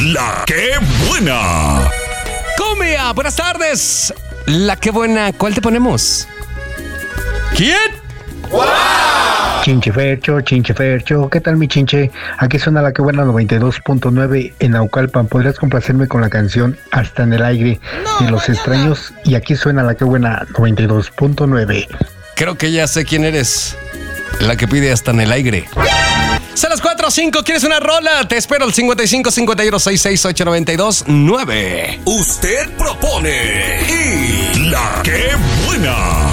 La que buena. Cumbia, buenas tardes. La que buena, ¿cuál te ponemos? ¿Quién? Chinche Fercho, ¿qué tal mi chinche? Aquí suena La que buena 92.9 en Naucalpan. ¿Podrías complacerme con la canción Hasta en el aire de Los Extraños? Y aquí suena La que buena 92.9. Creo que ya sé quién eres. La que pide Hasta en el aire. Son las 4:05, ¿quieres una rola? Te espero al 55 51 66 892 9. Usted propone y La que buena.